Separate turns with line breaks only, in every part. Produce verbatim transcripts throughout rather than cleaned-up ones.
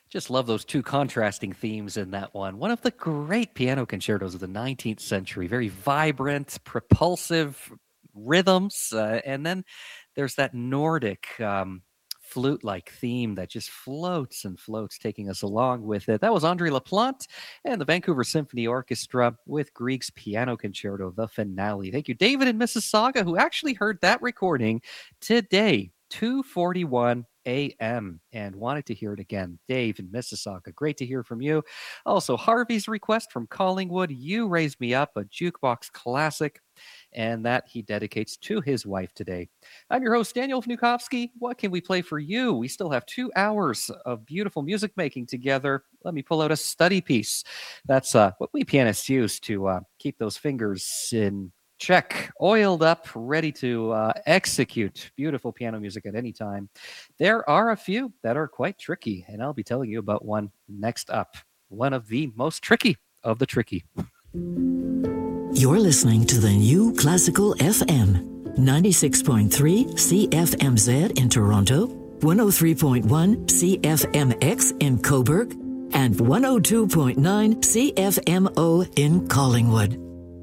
Just love those two contrasting themes in that one. One of the great piano concertos of the nineteenth century. Very vibrant, propulsive rhythms. Uh, and then there's that Nordic um, flute-like theme that just floats and floats, taking us along with it. That was Andre Laplante and the Vancouver Symphony Orchestra with Grieg's Piano Concerto, the finale. Thank you, David in Mississauga, who actually heard that recording today, two forty-one a.m. and wanted to hear it again. Dave in Mississauga, great to hear from you. Also, Harvey's request from Collingwood, You Raised Me Up, a jukebox classic, and that he dedicates to his wife today. I'm your host, Daniel Vnukovsky. What can we play for you? We still have two hours of beautiful music making together. Let me pull out a study piece. That's uh, what we pianists use to uh, keep those fingers in check, oiled up, ready to uh, execute beautiful piano music at any time. There are a few that are quite tricky, and I'll be telling you about one next up. One of the most tricky of the tricky.
You're listening to the New Classical F M, ninety-six point three C F M Z in Toronto, one oh three point one C F M X in Cobourg, and one oh two point nine C F M O in Collingwood.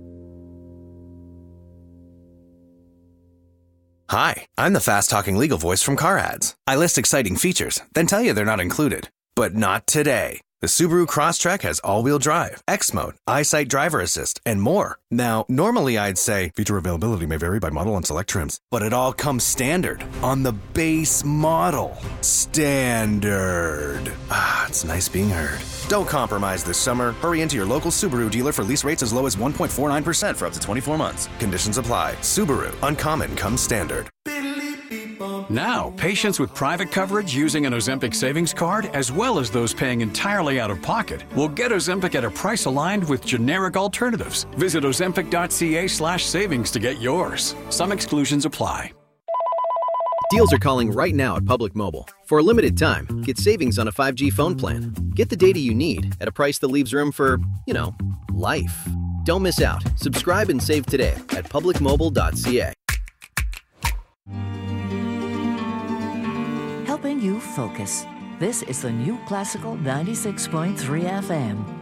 Hi, I'm the fast-talking legal voice from Car Ads. I list exciting features, then tell you they're not included. But not today. The Subaru Crosstrek has all-wheel drive, X-Mode, EyeSight Driver Assist, and more. Now, normally I'd say feature availability may vary by model and select trims, but it all comes standard on the base model. Standard. Ah, it's nice being heard. Don't compromise this summer. Hurry into your local Subaru dealer for lease rates as low as one point four nine percent for up to twenty-four months. Conditions apply. Subaru. Uncommon comes standard.
Now, patients with private coverage using an Ozempic savings card, as well as those paying entirely out of pocket, will get Ozempic at a price aligned with generic alternatives. Visit ozempic.ca slash savings to get yours. Some exclusions apply.
Deals are calling right now at Public Mobile. For a limited time, get savings on a five G phone plan. Get the data you need at a price that leaves room for, you know, life. Don't miss out. Subscribe and save today at public mobile dot c a.
Helping you focus. This is the New Classical ninety-six point three F M.